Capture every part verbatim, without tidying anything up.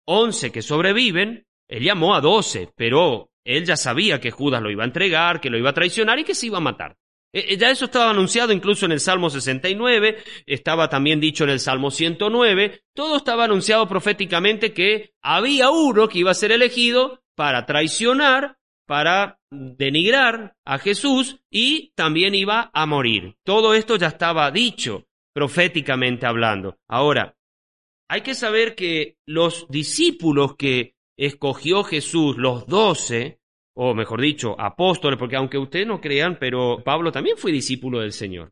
once que sobreviven, él llamó a doce, pero él ya sabía que Judas lo iba a entregar, que lo iba a traicionar y que se iba a matar. Eh, ya eso estaba anunciado incluso en el Salmo sesenta y nueve, estaba también dicho en el Salmo ciento nueve, todo estaba anunciado proféticamente que había uno que iba a ser elegido para traicionar, para denigrar a Jesús y también iba a morir. Todo esto ya estaba dicho proféticamente hablando. Ahora, hay que saber que los discípulos que escogió Jesús, los doce, o mejor dicho, apóstoles, porque aunque ustedes no crean, pero Pablo también fue discípulo del Señor.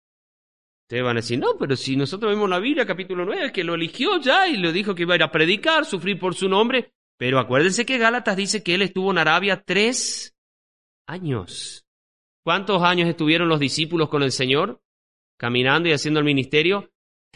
Ustedes van a decir, no, pero si nosotros vemos la Biblia, capítulo nueve, que lo eligió ya y le dijo que iba a ir a predicar, sufrir por su nombre, pero acuérdense que Gálatas dice que él estuvo en Arabia tres años. ¿Cuántos años estuvieron los discípulos con el Señor, caminando y haciendo el ministerio?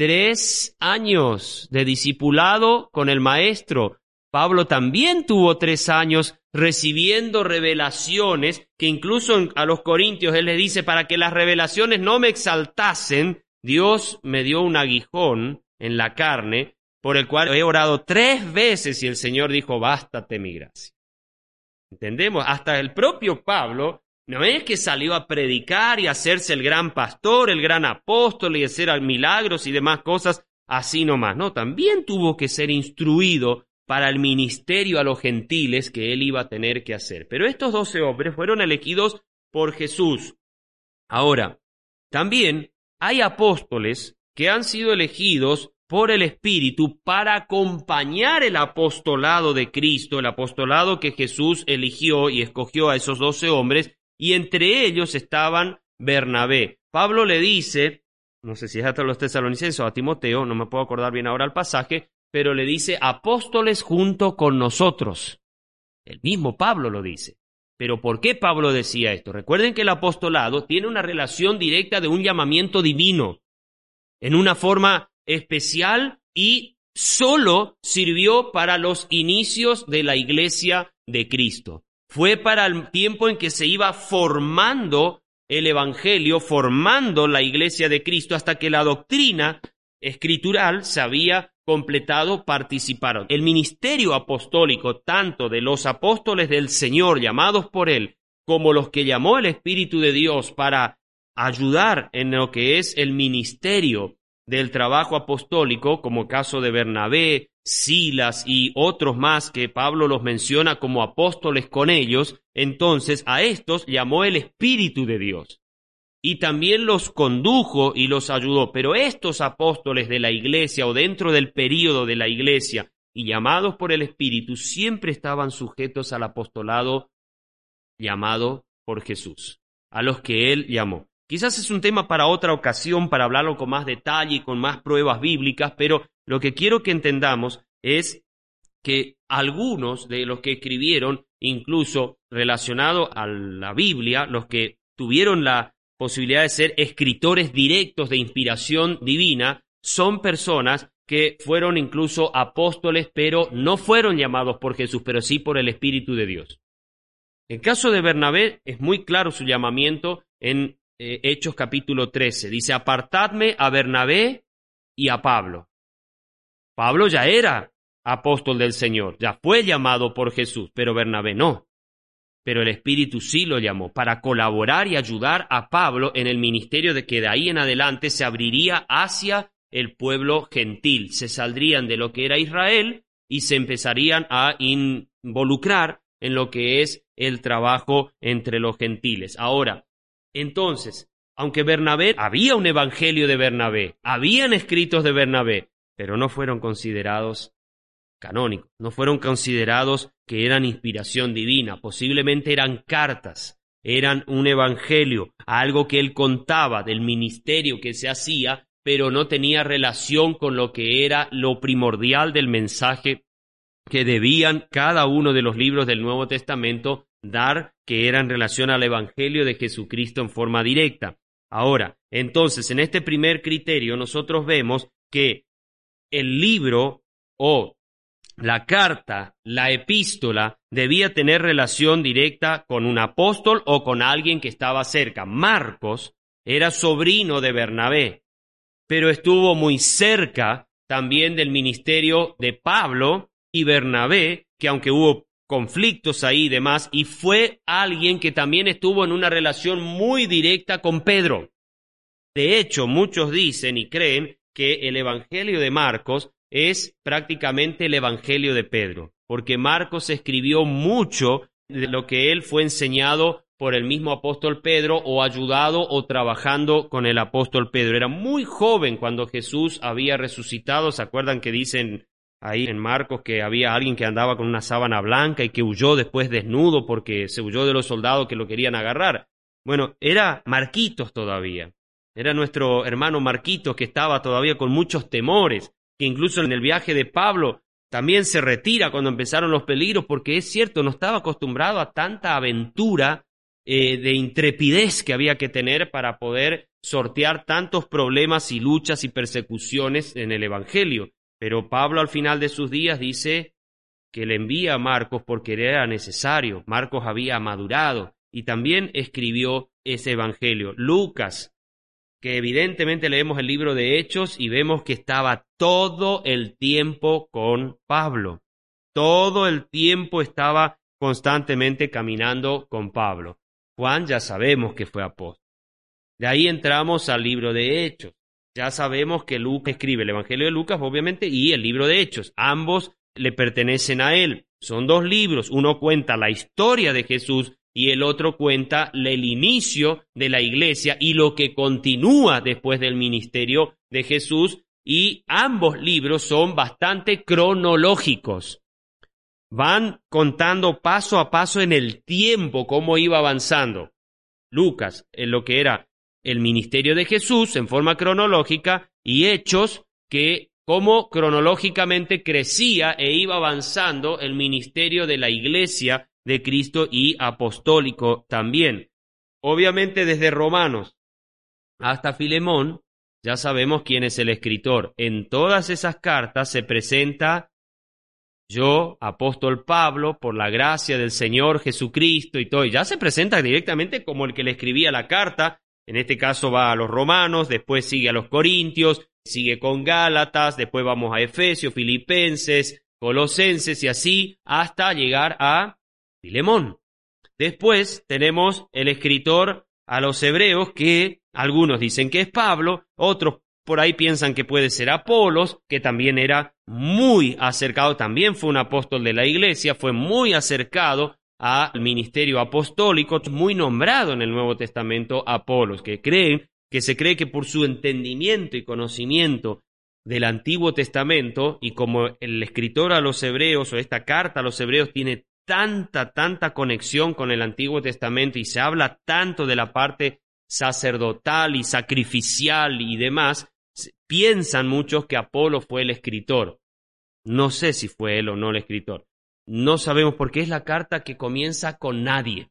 Tres años de discipulado con el Maestro. Pablo también tuvo tres años recibiendo revelaciones, que incluso a los corintios él les dice, para que las revelaciones no me exaltasen, Dios me dio un aguijón en la carne, por el cual he orado tres veces y el Señor dijo, bástate mi gracia. ¿Entendemos? Hasta el propio Pablo no es que salió a predicar y a hacerse el gran pastor, el gran apóstol y hacer milagros y demás cosas así nomás. No, también tuvo que ser instruido para el ministerio a los gentiles que él iba a tener que hacer. Pero estos doce hombres fueron elegidos por Jesús. Ahora, también hay apóstoles que han sido elegidos por el Espíritu para acompañar el apostolado de Cristo, el apostolado que Jesús eligió y escogió a esos doce hombres, y entre ellos estaban Bernabé. Pablo le dice, no sé si es hasta los tesalonicenses o a Timoteo, no me puedo acordar bien ahora el pasaje, pero le dice apóstoles junto con nosotros. El mismo Pablo lo dice. Pero ¿por qué Pablo decía esto? Recuerden que el apostolado tiene una relación directa de un llamamiento divino, en una forma especial, y solo sirvió para los inicios de la iglesia de Cristo. Fue para el tiempo en que se iba formando el evangelio, formando la iglesia de Cristo, hasta que la doctrina escritural se había completado, participaron. El ministerio apostólico, tanto de los apóstoles del Señor llamados por Él, como los que llamó el Espíritu de Dios para ayudar en lo que es el ministerio del trabajo apostólico, como el caso de Bernabé, Silas y otros más que Pablo los menciona como apóstoles con ellos, entonces a estos llamó el Espíritu de Dios. Y también los condujo y los ayudó. Pero estos apóstoles de la iglesia o dentro del período de la iglesia y llamados por el Espíritu siempre estaban sujetos al apostolado llamado por Jesús, a los que Él llamó. Quizás es un tema para otra ocasión, para hablarlo con más detalle y con más pruebas bíblicas, pero lo que quiero que entendamos es que algunos de los que escribieron, incluso relacionado a la Biblia, los que tuvieron la posibilidad de ser escritores directos de inspiración divina, son personas que fueron incluso apóstoles, pero no fueron llamados por Jesús, pero sí por el Espíritu de Dios. El caso de Bernabé es muy claro su llamamiento en eh, Hechos capítulo trece. Dice, apartadme a Bernabé y a Pablo. Pablo ya era apóstol del Señor, ya fue llamado por Jesús, pero Bernabé no. Pero el Espíritu sí lo llamó para colaborar y ayudar a Pablo en el ministerio de que de ahí en adelante se abriría hacia el pueblo gentil. Se saldrían de lo que era Israel y se empezarían a involucrar en lo que es el trabajo entre los gentiles. Ahora, entonces, aunque Bernabé, había un evangelio de Bernabé, habían escritos de Bernabé, pero no fueron considerados canónicos, no fueron considerados que eran inspiración divina, posiblemente eran cartas, eran un evangelio, algo que él contaba del ministerio que se hacía, pero no tenía relación con lo que era lo primordial del mensaje que debían cada uno de los libros del Nuevo Testamento dar, que era en relación al evangelio de Jesucristo en forma directa. Ahora, entonces, en este primer criterio nosotros vemos que el libro o la carta, la epístola, debía tener relación directa con un apóstol o con alguien que estaba cerca. Marcos era sobrino de Bernabé, pero estuvo muy cerca también del ministerio de Pablo y Bernabé, que aunque hubo conflictos ahí y demás, y fue alguien que también estuvo en una relación muy directa con Pedro. De hecho, muchos dicen y creen que el Evangelio de Marcos es prácticamente el Evangelio de Pedro, porque Marcos escribió mucho de lo que él fue enseñado por el mismo apóstol Pedro o ayudado o trabajando con el apóstol Pedro. Era muy joven cuando Jesús había resucitado. ¿Se acuerdan que dicen ahí en Marcos que había alguien que andaba con una sábana blanca y que huyó después desnudo porque se huyó de los soldados que lo querían agarrar? Bueno, era Marquitos todavía. Era nuestro hermano Marquitos, que estaba todavía con muchos temores, que incluso en el viaje de Pablo también se retira cuando empezaron los peligros, porque es cierto, no estaba acostumbrado a tanta aventura eh, de intrepidez que había que tener para poder sortear tantos problemas y luchas y persecuciones en el Evangelio. Pero Pablo al final de sus días dice que le envía a Marcos porque era necesario. Marcos había madurado y también escribió ese Evangelio. Lucas, que evidentemente leemos el libro de Hechos y vemos que estaba todo el tiempo con Pablo. Todo el tiempo estaba constantemente caminando con Pablo. Juan ya sabemos que fue apóstol. De ahí entramos al libro de Hechos. Ya sabemos que Lucas escribe el Evangelio de Lucas, obviamente, y el libro de Hechos. Ambos le pertenecen a él. Son dos libros. Uno cuenta la historia de Jesús y el otro cuenta el inicio de la iglesia y lo que continúa después del ministerio de Jesús, y ambos libros son bastante cronológicos. Van contando paso a paso en el tiempo cómo iba avanzando. Lucas, en lo que era el ministerio de Jesús en forma cronológica, y Hechos, que cómo cronológicamente crecía e iba avanzando el ministerio de la iglesia de Cristo y apostólico también. Obviamente desde Romanos hasta Filemón ya sabemos quién es el escritor. En todas esas cartas se presenta yo, apóstol Pablo, por la gracia del Señor Jesucristo y todo. Y ya se presenta directamente como el que le escribía la carta. En este caso va a los romanos, después sigue a los corintios, sigue con Gálatas, después vamos a Efesios, Filipenses, Colosenses y así hasta llegar a Filemón. Después tenemos el escritor a los hebreos, que algunos dicen que es Pablo, otros por ahí piensan que puede ser Apolos, que también era muy acercado, también fue un apóstol de la iglesia, fue muy acercado al ministerio apostólico, muy nombrado en el Nuevo Testamento Apolos, que creen, que se cree que por su entendimiento y conocimiento del Antiguo Testamento, y como el escritor a los hebreos o esta carta a los hebreos tiene tanta, tanta conexión con el Antiguo Testamento y se habla tanto de la parte sacerdotal y sacrificial y demás, piensan muchos que Apolo fue el escritor. No sé si fue él o no el escritor. No sabemos, porque es la carta que comienza con nadie.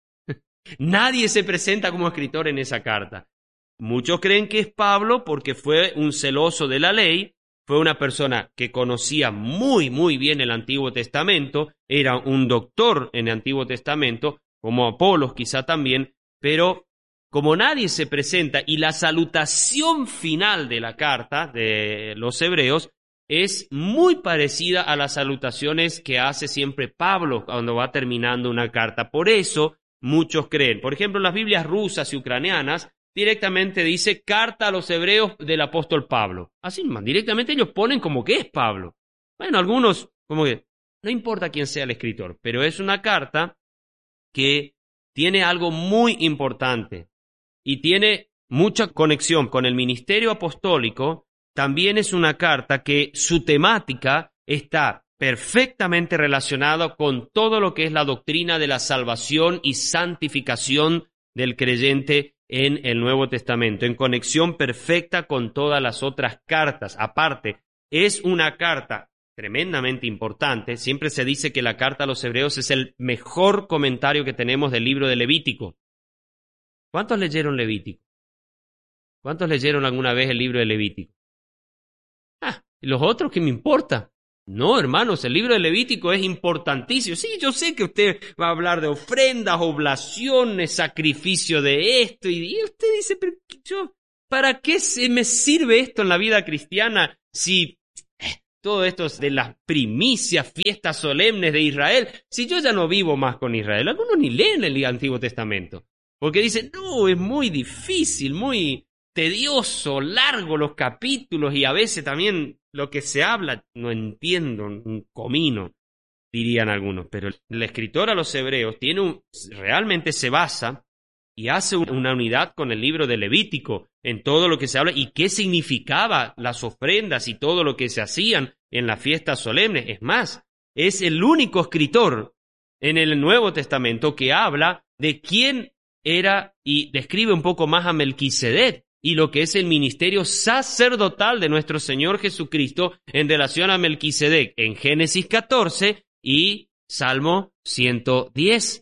Nadie se presenta como escritor en esa carta. Muchos creen que es Pablo porque fue un celoso de la ley, fue una persona que conocía muy, muy bien el Antiguo Testamento, era un doctor en el Antiguo Testamento, como Apolos quizá también, pero como nadie se presenta y la salutación final de la carta de los hebreos es muy parecida a las salutaciones que hace siempre Pablo cuando va terminando una carta. Por eso muchos creen. Por ejemplo, en las Biblias rusas y ucranianas directamente dice carta a los hebreos del apóstol Pablo. Así más, directamente ellos ponen como que es Pablo. Bueno, algunos como que no importa quién sea el escritor, pero es una carta que tiene algo muy importante y tiene mucha conexión con el ministerio apostólico. También es una carta que su temática está perfectamente relacionada con todo lo que es la doctrina de la salvación y santificación del creyente en el Nuevo Testamento, en conexión perfecta con todas las otras cartas. Aparte, es una carta tremendamente importante. Siempre se dice que la carta a los hebreos es el mejor comentario que tenemos del libro de Levítico. ¿Cuántos leyeron Levítico? ¿Cuántos leyeron alguna vez el libro de Levítico? Ah, ¿y los otros qué me importa? No, hermanos, el libro de Levítico es importantísimo. Sí, yo sé que usted va a hablar de ofrendas, oblaciones, sacrificio de esto, y usted dice, pero yo, ¿para qué se me sirve esto en la vida cristiana si todo esto de las primicias, fiestas solemnes de Israel. Si yo ya no vivo más con Israel, algunos ni leen el Antiguo Testamento, porque dicen, no, es muy difícil, muy tedioso, largo los capítulos y a veces también lo que se habla, no entiendo un comino, dirían algunos. Pero el escritor a los hebreos tiene un, realmente se basa y hace una unidad con el libro de Levítico en todo lo que se habla y qué significaba las ofrendas y todo lo que se hacían en las fiestas solemnes. Es más, es el único escritor en el Nuevo Testamento que habla de quién era y describe un poco más a Melquisedec y lo que es el ministerio sacerdotal de nuestro Señor Jesucristo en relación a Melquisedec en Génesis catorce y Salmo ciento diez.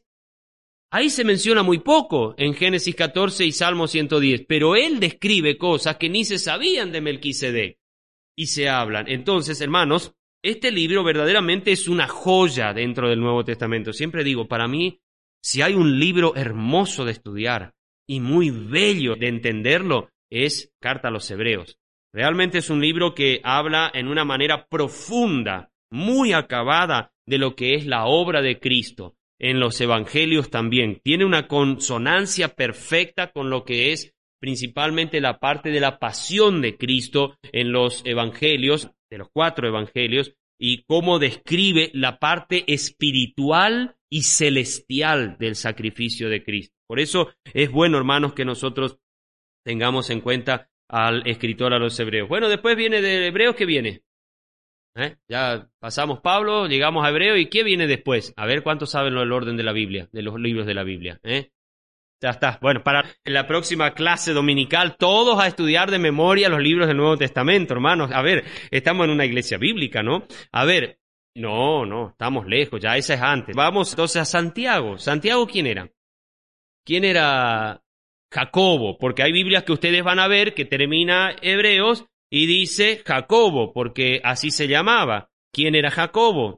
Ahí se menciona muy poco en Génesis catorce y Salmo ciento diez, pero él describe cosas que ni se sabían de Melquisedec y se hablan. Entonces, hermanos, este libro verdaderamente es una joya dentro del Nuevo Testamento. Siempre digo, para mí, si hay un libro hermoso de estudiar y muy bello de entenderlo, es Carta a los Hebreos. Realmente es un libro que habla en una manera profunda, muy acabada, de lo que es la obra de Cristo. En los evangelios también. Tiene una consonancia perfecta con lo que es principalmente la parte de la pasión de Cristo en los evangelios, de los cuatro evangelios, y cómo describe la parte espiritual y celestial del sacrificio de Cristo. Por eso es bueno, hermanos, que nosotros tengamos en cuenta al escritor a los hebreos. Bueno, después viene de Hebreos, ¿qué viene? ¿Eh? Ya pasamos Pablo, llegamos a Hebreo, ¿y qué viene después? A ver cuántos saben el orden de la Biblia, de los libros de la Biblia. ¿Eh? Ya está. Bueno, para la próxima clase dominical, todos a estudiar de memoria los libros del Nuevo Testamento, hermanos. A ver, estamos en una iglesia bíblica, ¿no? A ver, no, no, estamos lejos, ya esa es antes. Vamos entonces a Santiago. ¿Santiago quién era? ¿Quién era Jacobo? Porque hay Biblias que ustedes van a ver que termina Hebreos y dice Jacobo, porque así se llamaba. ¿Quién era Jacobo?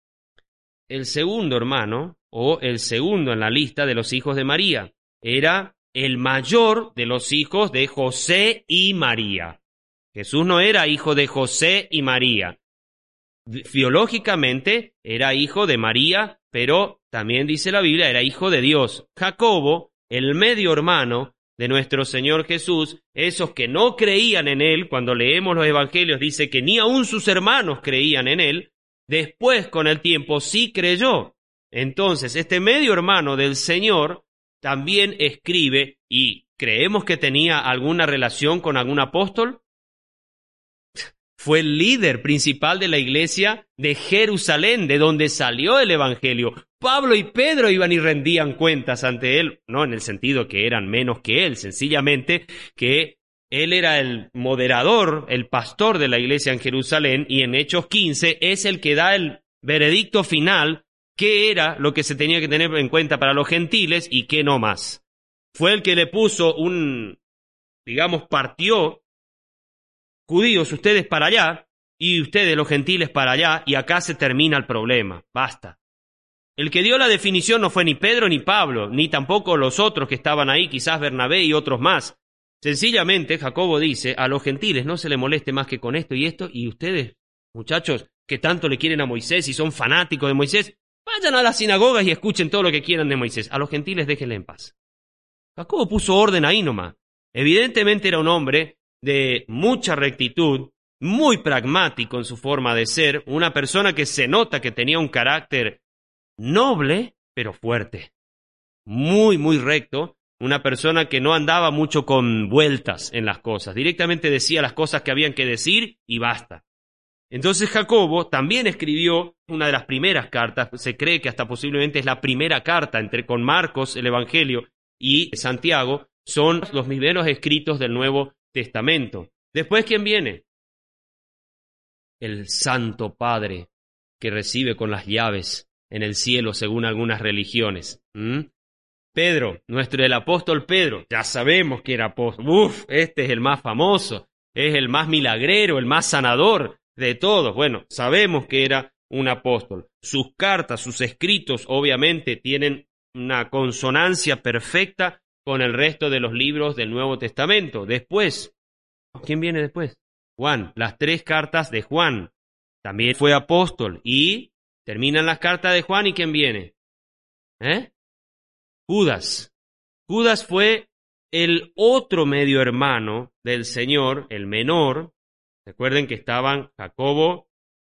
El segundo hermano, o el segundo en la lista de los hijos de María. Era el mayor de los hijos de José y María. Jesús no era hijo de José y María. Biológicamente era hijo de María, pero también dice la Biblia, era hijo de Dios. Jacobo, el medio hermano de nuestro Señor Jesús, esos que no creían en Él, cuando leemos los evangelios dice que ni aun sus hermanos creían en Él, después con el tiempo sí creyó. Entonces este medio hermano del Señor también escribe, y creemos que tenía alguna relación con algún apóstol. Fue el líder principal de la iglesia de Jerusalén, de donde salió el evangelio. Pablo y Pedro iban y rendían cuentas ante él, no en el sentido que eran menos que él, sencillamente que él era el moderador, el pastor de la iglesia en Jerusalén, y en Hechos quince es el que da el veredicto final, qué era lo que se tenía que tener en cuenta para los gentiles y qué no más. Fue el que le puso un, digamos, partió judíos, ustedes para allá, y ustedes los gentiles para allá, y acá se termina el problema, basta. El que dio la definición no fue ni Pedro ni Pablo, ni tampoco los otros que estaban ahí, quizás Bernabé y otros más. Sencillamente, Jacobo dice, a los gentiles no se les moleste más que con esto y esto, y ustedes, muchachos, que tanto le quieren a Moisés y son fanáticos de Moisés, vayan a las sinagogas y escuchen todo lo que quieran de Moisés. A los gentiles déjenle en paz. Jacobo puso orden ahí nomás. Evidentemente era un hombre de mucha rectitud, muy pragmático en su forma de ser, una persona que se nota que tenía un carácter noble, pero fuerte, muy, muy recto, una persona que no andaba mucho con vueltas en las cosas, directamente decía las cosas que habían que decir y basta. Entonces Jacobo también escribió una de las primeras cartas, se cree que hasta posiblemente es la primera carta entre con Marcos, el Evangelio, y Santiago, son los primeros escritos del Nuevo Testamento. Después, ¿quién viene? El Santo Padre, que recibe con las llaves en el cielo según algunas religiones. ¿Mm? Pedro, nuestro el apóstol Pedro, ya sabemos que era apóstol. Uf, este es el más famoso, es el más milagrero, el más sanador de todos. Bueno, sabemos que era un apóstol. Sus cartas, sus escritos, obviamente, tienen una consonancia perfecta con el resto de los libros del Nuevo Testamento. Después, ¿quién viene después? Juan, las tres cartas de Juan. también fue apóstol. Y terminan las cartas de Juan, ¿y quién viene? ¿Eh? Judas. Judas fue el otro medio hermano del Señor, el menor. Recuerden que estaban Jacobo,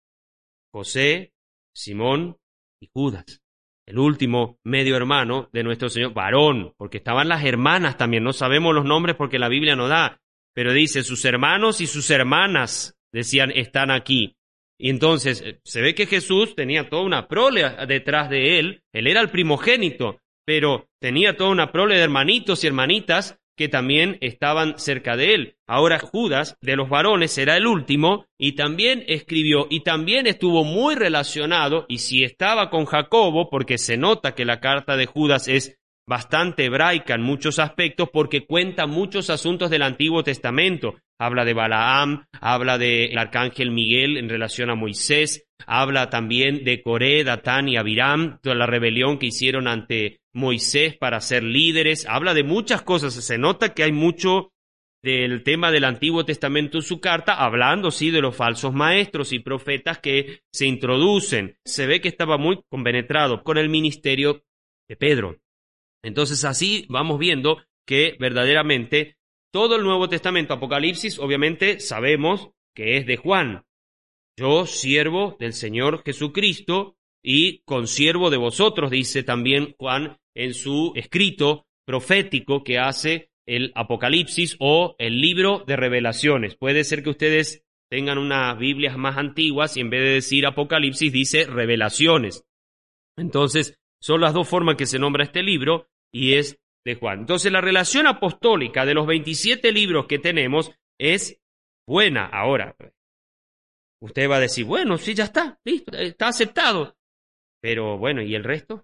José, Simón y Judas. El último medio hermano de nuestro Señor, varón, porque estaban las hermanas también. No sabemos los nombres porque la Biblia no da, pero dice sus hermanos y sus hermanas, decían, están aquí. Y entonces se ve que Jesús tenía toda una prole detrás de él. Él era el primogénito, pero tenía toda una prole de hermanitos y hermanitas que también estaban cerca de él. Ahora Judas, de los varones, será el último, y también escribió, y también estuvo muy relacionado, y si estaba con Jacobo, porque se nota que la carta de Judas es bastante hebraica en muchos aspectos, porque cuenta muchos asuntos del Antiguo Testamento. Habla de Balaam, habla del arcángel Miguel en relación a Moisés, habla también de Coré, Datán y Abiram, toda la rebelión que hicieron ante Moisés para ser líderes. Habla de muchas cosas. Se nota que hay mucho del tema del Antiguo Testamento en su carta, hablando, sí, de los falsos maestros y profetas que se introducen. Se ve que estaba muy compenetrado con el ministerio de Pedro. Entonces así vamos viendo que verdaderamente todo el Nuevo Testamento, Apocalipsis, obviamente sabemos que es de Juan. Yo, siervo del Señor Jesucristo y consiervo de vosotros, dice también Juan en su escrito profético que hace el Apocalipsis o el libro de revelaciones. Puede ser que ustedes tengan unas Biblias más antiguas y en vez de decir Apocalipsis dice revelaciones. Entonces, son las dos formas que se nombra este libro y es de Juan. Entonces, la relación apostólica de los veintisiete libros que tenemos es buena. Ahora, usted va a decir, bueno, sí, ya está, listo, está aceptado. Pero bueno, ¿y el resto?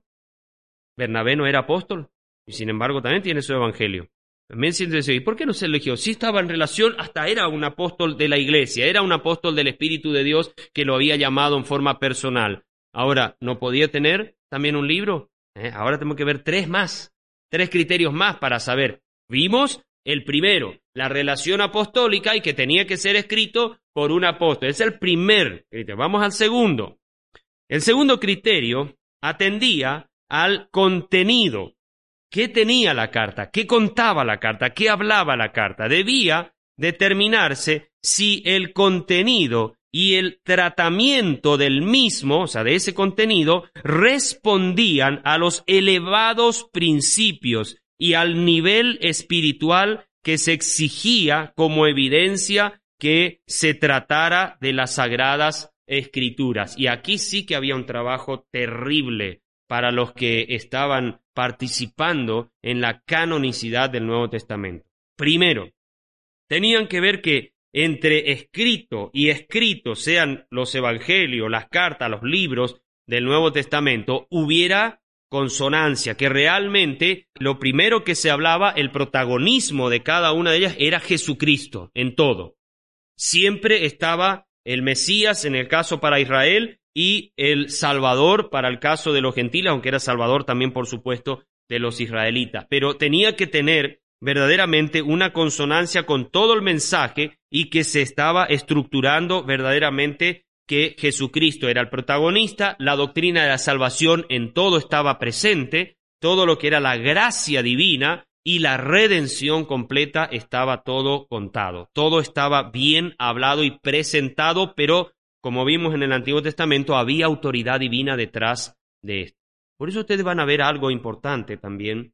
Bernabé no era apóstol y sin embargo también tiene su evangelio. También siente decir, ¿y por qué no se eligió? Sí estaba en relación, hasta era un apóstol de la iglesia, era un apóstol del Espíritu de Dios que lo había llamado en forma personal. Ahora, ¿no podía tener también un libro? ¿Eh? Ahora tenemos que ver tres más, tres criterios más para saber. Vimos el primero, la relación apostólica y que tenía que ser escrito por un apóstol. Ese es el primer criterio. Vamos al segundo. El segundo criterio atendía al contenido. ¿Qué tenía la carta? ¿Qué contaba la carta? ¿Qué hablaba la carta? Debía determinarse si el contenido y el tratamiento del mismo, o sea, de ese contenido, respondían a los elevados principios y al nivel espiritual que se exigía como evidencia que se tratara de las Sagradas Escrituras. Y aquí sí que había un trabajo terrible para los que estaban participando en la canonicidad del Nuevo Testamento. Primero, tenían que ver que entre escrito y escrito, sean los evangelios, las cartas, los libros del Nuevo Testamento, hubiera consonancia, que realmente lo primero que se hablaba, el protagonismo de cada una de ellas era Jesucristo en todo. Siempre estaba el Mesías en el caso para Israel y el Salvador para el caso de los gentiles, aunque era Salvador también, por supuesto, de los israelitas. Pero tenía que tener verdaderamente una consonancia con todo el mensaje y que se estaba estructurando verdaderamente que Jesucristo era el protagonista, la doctrina de la salvación en todo estaba presente, todo lo que era la gracia divina y la redención completa estaba todo contado. Todo estaba bien hablado y presentado, pero como vimos en el Antiguo Testamento, había autoridad divina detrás de esto. Por eso ustedes van a ver algo importante también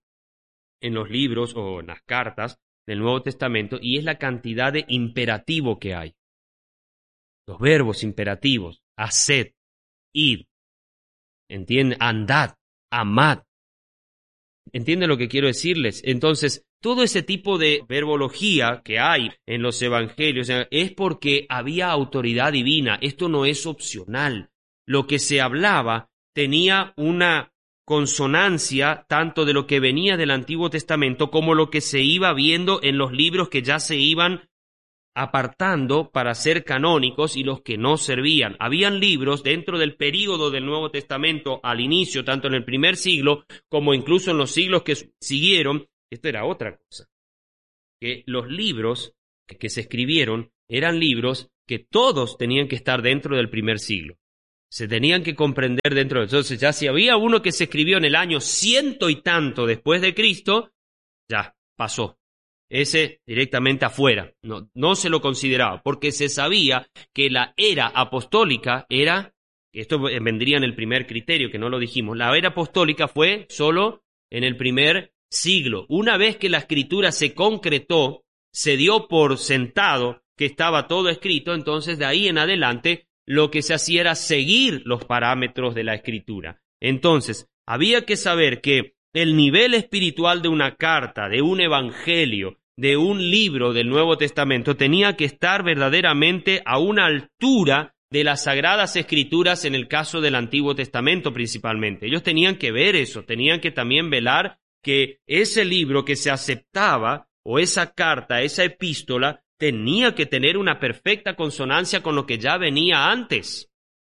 en los libros o en las cartas del Nuevo Testamento, y es la cantidad de imperativo que hay. Los verbos imperativos, haced, id, ¿entienden? Andad, amad. ¿Entienden lo que quiero decirles? Entonces, todo ese tipo de verbología que hay en los evangelios es porque había autoridad divina. Esto no es opcional. Lo que se hablaba tenía una consonancia tanto de lo que venía del Antiguo Testamento como lo que se iba viendo en los libros que ya se iban apartando para ser canónicos y los que no servían. Habían libros dentro del período del Nuevo Testamento al inicio, tanto en el primer siglo como incluso en los siglos que siguieron. Esto era otra cosa, que los libros que se escribieron eran libros que todos tenían que estar dentro del primer siglo. Se tenían que comprender dentro de... Entonces, ya si había uno que se escribió en el año ciento y tanto después de Cristo, ya, pasó. Ese directamente afuera. No, no se lo consideraba, porque se sabía que la era apostólica era... Esto vendría en el primer criterio, que no lo dijimos. La era apostólica fue solo en el primer siglo. Una vez que la escritura se concretó, se dio por sentado que estaba todo escrito, entonces de ahí en adelante lo que se hacía era seguir los parámetros de la escritura. Entonces, había que saber que el nivel espiritual de una carta, de un evangelio, de un libro del Nuevo Testamento, tenía que estar verdaderamente a una altura de las Sagradas Escrituras en el caso del Antiguo Testamento principalmente. Ellos tenían que ver eso, tenían que también velar que ese libro que se aceptaba, o esa carta, esa epístola, tenía que tener una perfecta consonancia con lo que ya venía antes,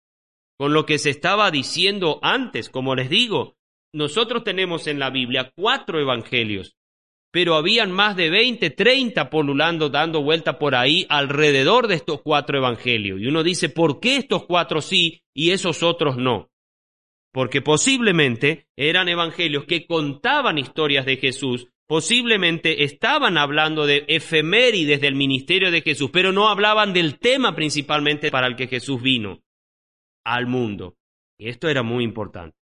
con lo que se estaba diciendo antes. Como les digo, nosotros tenemos en la Biblia cuatro evangelios, pero habían más de veinte, treinta polulando, dando vuelta por ahí alrededor de estos cuatro evangelios. Y uno dice, ¿por qué estos cuatro sí y esos otros no? Porque posiblemente eran evangelios que contaban historias de Jesús, posiblemente estaban hablando de efemérides del ministerio de Jesús, pero no hablaban del tema principalmente para el que Jesús vino al mundo. Y esto era muy importante.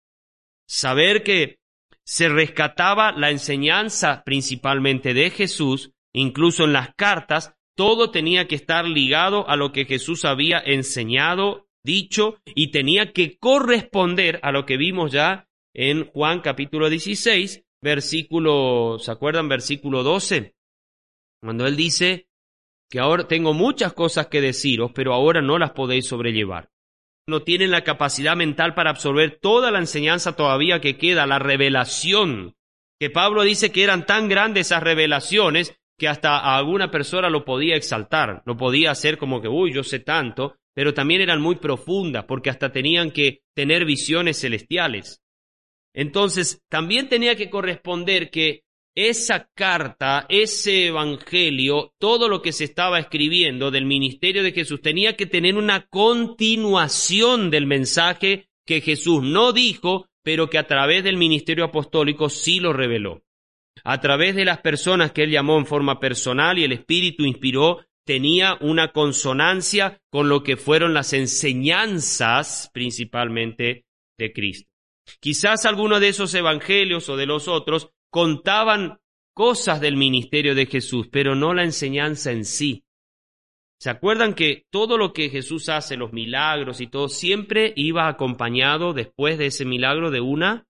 Saber que se rescataba la enseñanza principalmente de Jesús, incluso en las cartas, todo tenía que estar ligado a lo que Jesús había enseñado, dicho, y tenía que corresponder a lo que vimos ya en Juan capítulo dieciséis, versículo, ¿se acuerdan? Versículo doce, cuando él dice que ahora tengo muchas cosas que deciros, pero ahora no las podéis sobrellevar. No tienen la capacidad mental para absorber toda la enseñanza todavía que queda, la revelación, que Pablo dice que eran tan grandes esas revelaciones que hasta a alguna persona lo podía exaltar, lo podía hacer como que, uy, yo sé tanto, pero también eran muy profundas, porque hasta tenían que tener visiones celestiales. Entonces, también tenía que corresponder que esa carta, ese evangelio, todo lo que se estaba escribiendo del ministerio de Jesús, tenía que tener una continuación del mensaje que Jesús no dijo, pero que a través del ministerio apostólico sí lo reveló. A través de las personas que él llamó en forma personal y el Espíritu inspiró, tenía una consonancia con lo que fueron las enseñanzas principalmente de Cristo. Quizás algunos de esos evangelios o de los otros contaban cosas del ministerio de Jesús, pero no la enseñanza en sí. ¿Se acuerdan que todo lo que Jesús hace, los milagros y todo, siempre iba acompañado después de ese milagro de una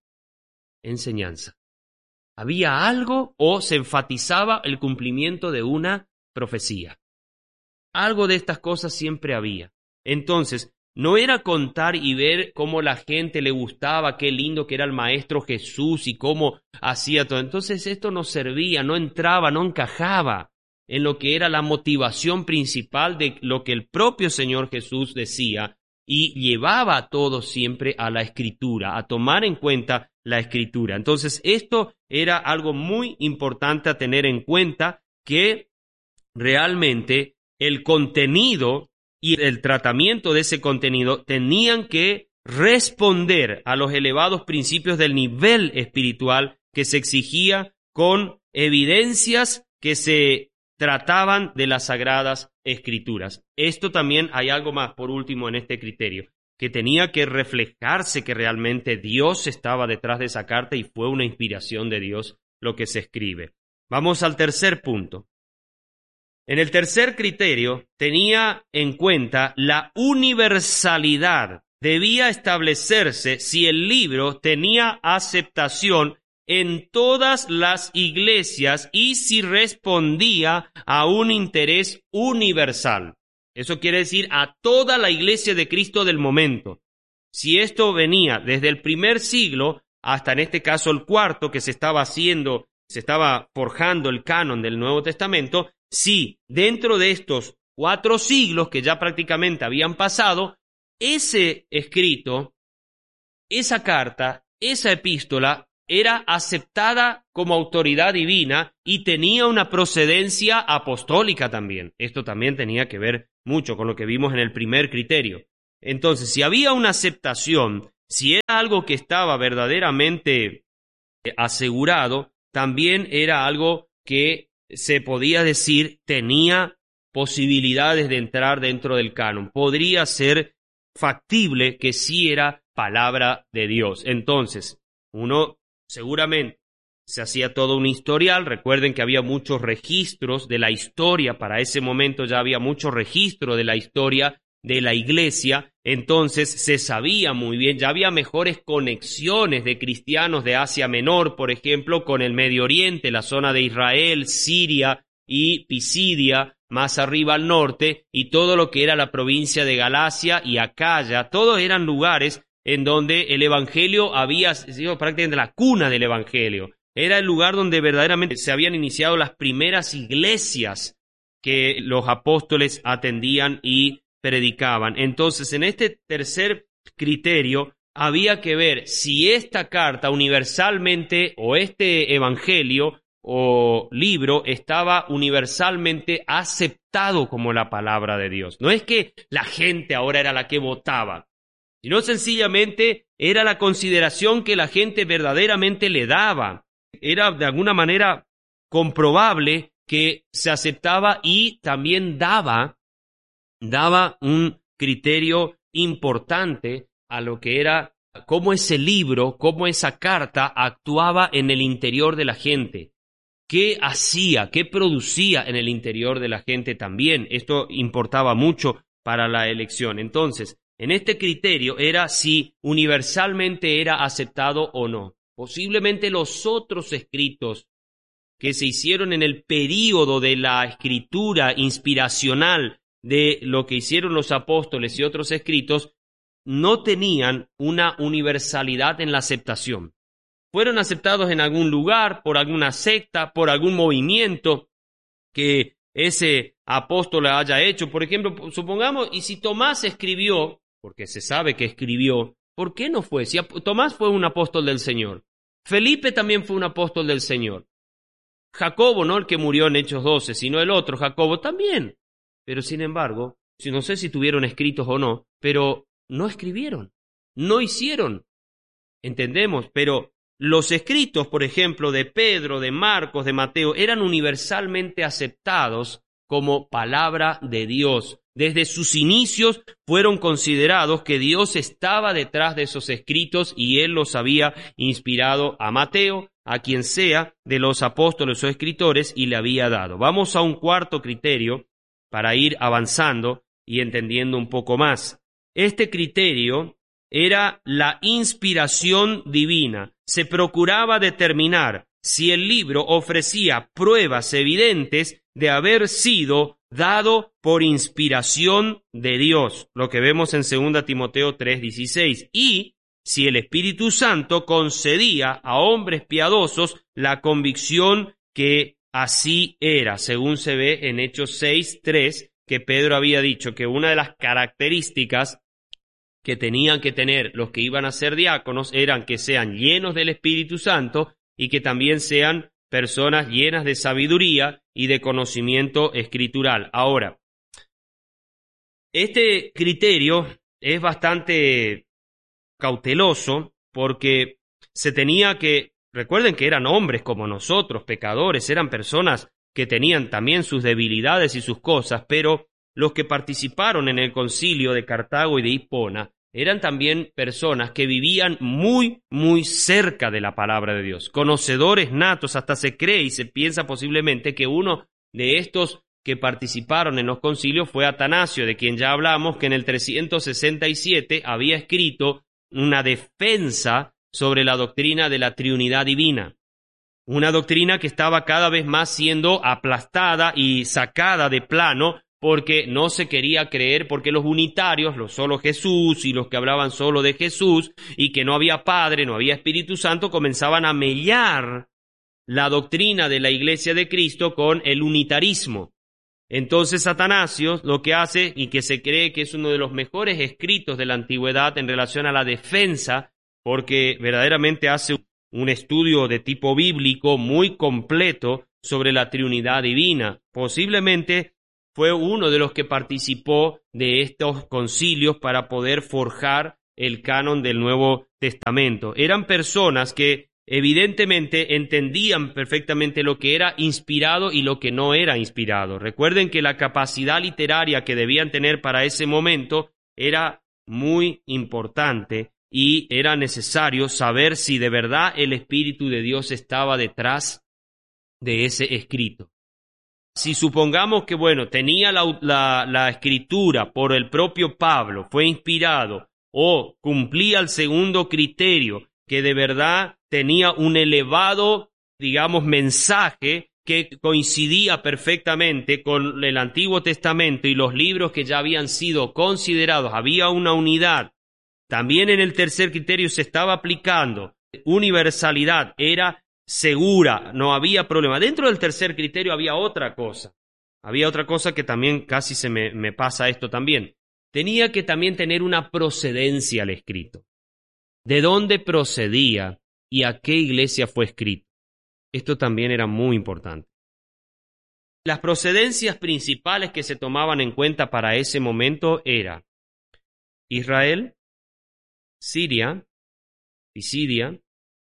enseñanza? Había algo o se enfatizaba el cumplimiento de una profecía. Algo de estas cosas siempre había. Entonces, no era contar y ver cómo la gente le gustaba, qué lindo que era el Maestro Jesús y cómo hacía todo. Entonces esto no servía, no entraba, no encajaba en lo que era la motivación principal de lo que el propio Señor Jesús decía y llevaba a todos siempre a la Escritura, a tomar en cuenta la Escritura. Entonces esto era algo muy importante a tener en cuenta, que realmente el contenido y el tratamiento de ese contenido tenían que responder a los elevados principios del nivel espiritual que se exigía, con evidencias que se trataban de las Sagradas Escrituras. Esto también hay algo más, por último, en este criterio, que tenía que reflejarse que realmente Dios estaba detrás de esa carta y fue una inspiración de Dios lo que se escribe. Vamos al tercer punto. En el tercer criterio tenía en cuenta la universalidad. Debía establecerse si el libro tenía aceptación en todas las iglesias y si respondía a un interés universal. Eso quiere decir a toda la iglesia de Cristo del momento. Si esto venía desde el primer siglo hasta en este caso el cuarto, que se estaba haciendo, se estaba forjando el canon del Nuevo Testamento, si dentro de estos cuatro siglos que ya prácticamente habían pasado, ese escrito, esa carta, esa epístola era aceptada como autoridad divina y tenía una procedencia apostólica también. Esto también tenía que ver mucho con lo que vimos en el primer criterio. Entonces, si había una aceptación, si era algo que estaba verdaderamente asegurado, también era algo que se podía decir tenía posibilidades de entrar dentro del canon. Podría ser factible que sí era palabra de Dios. Entonces, uno seguramente se hacía todo un historial. Recuerden que había muchos registros de la historia. Para ese momento ya había mucho registro de la historia de la iglesia. Entonces se sabía muy bien, ya había mejores conexiones de cristianos de Asia Menor, por ejemplo, con el Medio Oriente, la zona de Israel, Siria y Pisidia, más arriba al norte, y todo lo que era la provincia de Galacia y Acaya. Todos eran lugares en donde el evangelio había sido prácticamente la cuna del evangelio. Era el lugar donde verdaderamente se habían iniciado las primeras iglesias que los apóstoles atendían y predicaban. Entonces, en este tercer criterio, había que ver si esta carta universalmente, o este evangelio o libro, estaba universalmente aceptado como la palabra de Dios. No es que la gente ahora era la que votaba, sino sencillamente era la consideración que la gente verdaderamente le daba. Era de alguna manera comprobable que se aceptaba y también daba daba un criterio importante a lo que era cómo ese libro, cómo esa carta actuaba en el interior de la gente, qué hacía, qué producía en el interior de la gente también. Esto importaba mucho para la elección. Entonces, en este criterio era si universalmente era aceptado o no. Posiblemente los otros escritos que se hicieron en el período de la escritura inspiracional de lo que hicieron los apóstoles y otros escritos, no tenían una universalidad en la aceptación. Fueron aceptados en algún lugar, por alguna secta, por algún movimiento que ese apóstol haya hecho. Por ejemplo, supongamos, y si Tomás escribió, porque se sabe que escribió, ¿por qué no fue? Si Tomás fue un apóstol del Señor. Felipe también fue un apóstol del Señor. Jacobo, no el que murió en Hechos doce, sino el otro, Jacobo, también. Pero sin embargo, si no sé si tuvieron escritos o no, pero no escribieron, no hicieron. Entendemos, pero los escritos, por ejemplo, de Pedro, de Marcos, de Mateo, eran universalmente aceptados como palabra de Dios. Desde sus inicios fueron considerados que Dios estaba detrás de esos escritos y Él los había inspirado a Mateo, a quien sea de los apóstoles o escritores, y le había dado. Vamos a un cuarto criterio para ir avanzando y entendiendo un poco más. Este criterio era la inspiración divina. Se procuraba determinar si el libro ofrecía pruebas evidentes de haber sido dado por inspiración de Dios, lo que vemos en segunda Timoteo tres dieciséis, y si el Espíritu Santo concedía a hombres piadosos la convicción que así era, según se ve en Hechos seis tres, que Pedro había dicho que una de las características que tenían que tener los que iban a ser diáconos eran que sean llenos del Espíritu Santo y que también sean personas llenas de sabiduría y de conocimiento escritural. Ahora, este criterio es bastante cauteloso porque se tenía que, recuerden que eran hombres como nosotros, pecadores, eran personas que tenían también sus debilidades y sus cosas, pero los que participaron en el concilio de Cartago y de Hipona eran también personas que vivían muy, muy cerca de la palabra de Dios, conocedores natos. Hasta se cree y se piensa posiblemente que uno de estos que participaron en los concilios fue Atanasio, de quien ya hablamos, que en el trescientos sesenta y siete había escrito una defensa sobre la doctrina de la Trinidad divina, una doctrina que estaba cada vez más siendo aplastada y sacada de plano porque no se quería creer, porque los unitarios, los solo Jesús y los que hablaban solo de Jesús y que no había Padre, no había Espíritu Santo, comenzaban a mellar la doctrina de la Iglesia de Cristo con el unitarismo. Entonces Atanasio lo que hace, y que se cree que es uno de los mejores escritos de la antigüedad en relación a la defensa, porque verdaderamente hace un estudio de tipo bíblico muy completo sobre la Trinidad divina. Posiblemente fue uno de los que participó de estos concilios para poder forjar el canon del Nuevo Testamento. Eran personas que evidentemente entendían perfectamente lo que era inspirado y lo que no era inspirado. Recuerden que la capacidad literaria que debían tener para ese momento era muy importante y era necesario saber si de verdad el Espíritu de Dios estaba detrás de ese escrito. Si supongamos que, bueno, tenía la, la, la escritura por el propio Pablo, fue inspirado o cumplía el segundo criterio, que de verdad tenía un elevado, digamos, mensaje que coincidía perfectamente con el Antiguo Testamento y los libros que ya habían sido considerados, había una unidad. También en el tercer criterio se estaba aplicando universalidad, era segura, no había problema. Dentro del tercer criterio había otra cosa, había otra cosa que también casi se me, me pasa esto también. Tenía que también tener una procedencia al escrito. ¿De dónde procedía y a qué iglesia fue escrito? Esto también era muy importante. Las procedencias principales que se tomaban en cuenta para ese momento era Israel, Siria, Pisidia,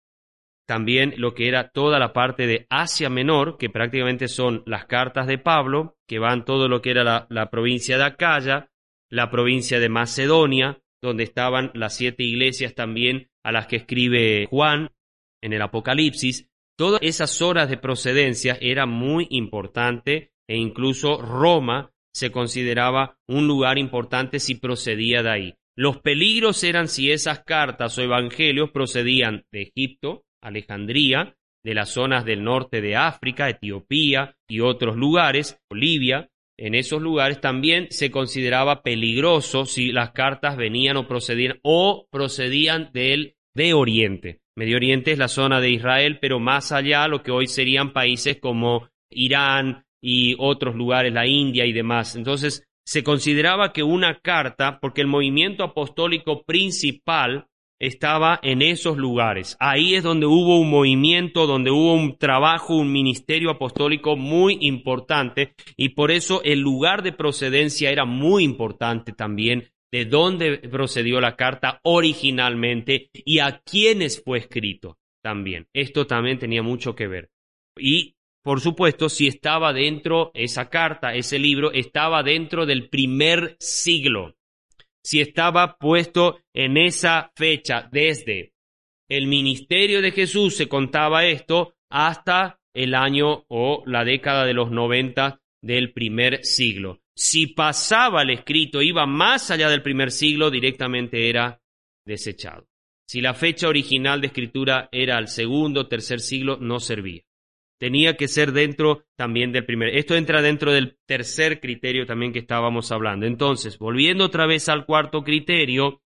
también lo que era toda la parte de Asia Menor, que prácticamente son las cartas de Pablo, que van todo lo que era la, la provincia de Acaya, la provincia de Macedonia, donde estaban las siete iglesias también a las que escribe Juan en el Apocalipsis. Todas esas zonas de procedencia era muy importante e incluso Roma se consideraba un lugar importante si procedía de ahí. Los peligros eran si esas cartas o evangelios procedían de Egipto, Alejandría, de las zonas del norte de África, Etiopía y otros lugares, Libia. En esos lugares también se consideraba peligroso si las cartas venían o procedían o procedían del de Oriente. Medio Oriente es la zona de Israel, pero más allá lo que hoy serían países como Irán y otros lugares, la India y demás. Entonces se consideraba que una carta, porque el movimiento apostólico principal estaba en esos lugares. Ahí es donde hubo un movimiento, donde hubo un trabajo, un ministerio apostólico muy importante, y por eso el lugar de procedencia era muy importante también, de dónde procedió la carta originalmente y a quiénes fue escrito también. Esto también tenía mucho que ver. Y, por supuesto, si estaba dentro, esa carta, ese libro, estaba dentro del primer siglo. Si estaba puesto en esa fecha, desde el ministerio de Jesús se contaba esto, hasta el año o la década de los noventa del primer siglo. Si pasaba el escrito, iba más allá del primer siglo, directamente era desechado. Si la fecha original de escritura era el segundo o tercer siglo, no servía. Tenía que ser dentro también del primer. Esto entra dentro del tercer criterio también que estábamos hablando. Entonces, volviendo otra vez al cuarto criterio,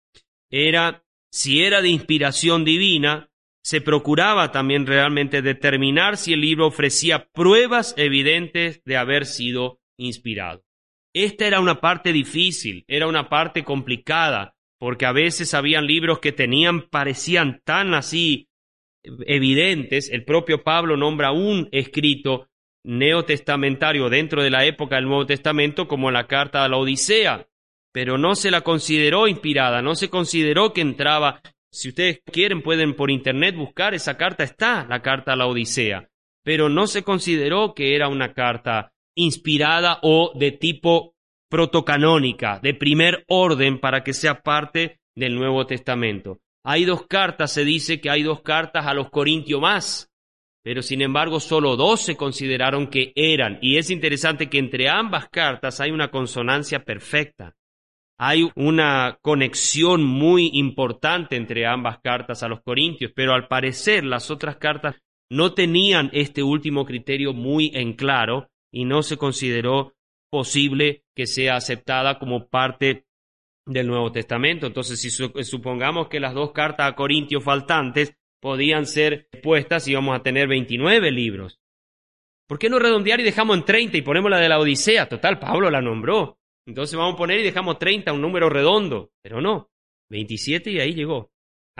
era si era de inspiración divina, se procuraba también realmente determinar si el libro ofrecía pruebas evidentes de haber sido inspirado. Esta era una parte difícil, era una parte complicada, porque a veces habían libros que tenían, parecían tan así evidentes. El propio Pablo nombra un escrito neotestamentario dentro de la época del Nuevo Testamento como la carta a la Odisea, pero no se la consideró inspirada, no se consideró que entraba. Si ustedes quieren pueden por internet buscar esa carta, está la carta a la Odisea, pero no se consideró que era una carta inspirada o de tipo protocanónica, de primer orden para que sea parte del Nuevo Testamento. Hay dos cartas, se dice que hay dos cartas a los Corintios más, pero sin embargo solo dos se consideraron que eran, y es interesante que entre ambas cartas hay una consonancia perfecta. Hay una conexión muy importante entre ambas cartas a los Corintios, pero al parecer las otras cartas no tenían este último criterio muy en claro y no se consideró posible que sea aceptada como parte del Nuevo Testamento. Entonces, si supongamos que las dos cartas a Corintios faltantes podían ser puestas, íbamos a tener veintinueve libros. ¿Por qué no redondear y dejamos en treinta y ponemos la de la Odisea? Total, Pablo la nombró. Entonces vamos a poner y dejamos treinta, un número redondo. Pero no, veintisiete y ahí llegó.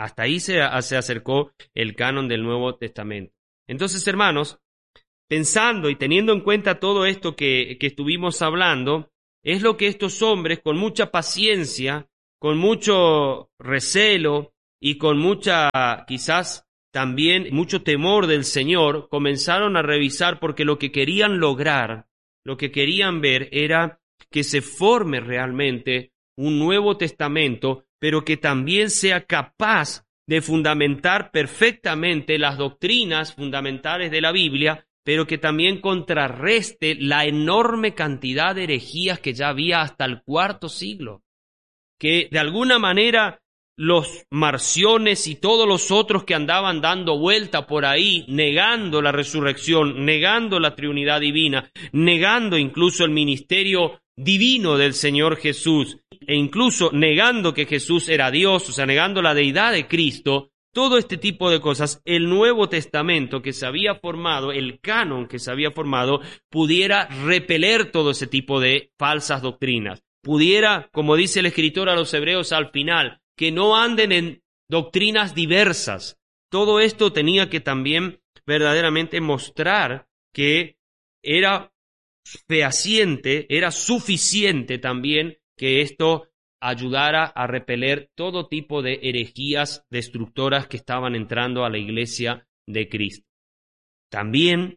Hasta ahí se, se acercó el canon del Nuevo Testamento. Entonces, hermanos, pensando y teniendo en cuenta todo esto que, que estuvimos hablando, es lo que estos hombres, con mucha paciencia, con mucho recelo y con mucha, quizás también mucho temor del Señor, comenzaron a revisar, porque lo que querían lograr, lo que querían ver era que se forme realmente un Nuevo Testamento, pero que también sea capaz de fundamentar perfectamente las doctrinas fundamentales de la Biblia, pero que también contrarreste la enorme cantidad de herejías que ya había hasta el cuarto siglo. Que de alguna manera los marciones y todos los otros que andaban dando vuelta por ahí, negando la resurrección, negando la Trinidad divina, negando incluso el ministerio divino del Señor Jesús, e incluso negando que Jesús era Dios, o sea, negando la deidad de Cristo, todo este tipo de cosas, el Nuevo Testamento que se había formado, el canon que se había formado, pudiera repeler todo ese tipo de falsas doctrinas. Pudiera, como dice el escritor a los hebreos al final, que no anden en doctrinas diversas. Todo esto tenía que también verdaderamente mostrar que era fehaciente, era suficiente también que esto ayudara a repeler todo tipo de herejías destructoras que estaban entrando a la iglesia de Cristo. También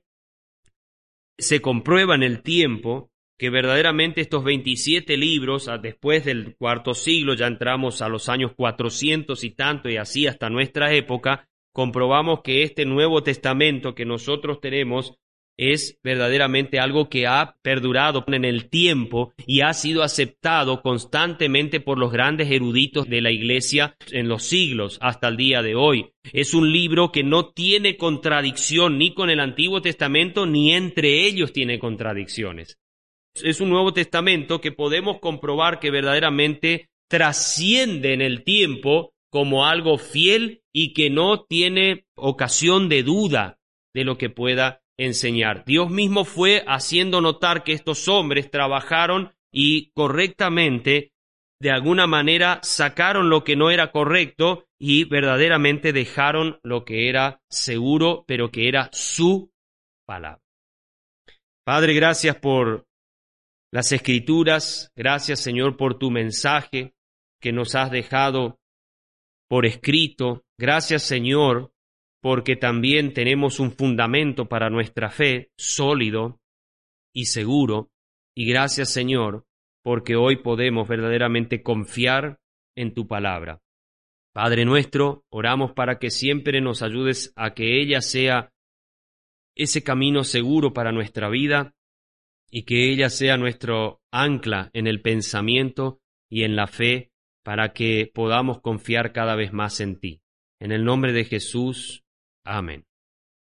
se comprueba en el tiempo que verdaderamente estos veintisiete libros, después del cuarto siglo, ya entramos a los años cuatrocientos y tanto, y así hasta nuestra época, comprobamos que este Nuevo Testamento que nosotros tenemos es verdaderamente algo que ha perdurado en el tiempo y ha sido aceptado constantemente por los grandes eruditos de la Iglesia en los siglos hasta el día de hoy. Es un libro que no tiene contradicción ni con el Antiguo Testamento, ni entre ellos tiene contradicciones. Es un Nuevo Testamento que podemos comprobar que verdaderamente trasciende en el tiempo como algo fiel y que no tiene ocasión de duda de lo que pueda enseñar. Dios mismo fue haciendo notar que estos hombres trabajaron y correctamente, de alguna manera, sacaron lo que no era correcto y verdaderamente dejaron lo que era seguro, pero que era su palabra. Padre, gracias por las Escrituras, gracias, Señor, por tu mensaje que nos has dejado por escrito. Gracias, Señor, porque también tenemos un fundamento para nuestra fe sólido y seguro. Y gracias, Señor, porque hoy podemos verdaderamente confiar en tu palabra. Padre nuestro, oramos para que siempre nos ayudes a que ella sea ese camino seguro para nuestra vida y que ella sea nuestro ancla en el pensamiento y en la fe para que podamos confiar cada vez más en ti. En el nombre de Jesús. Amén.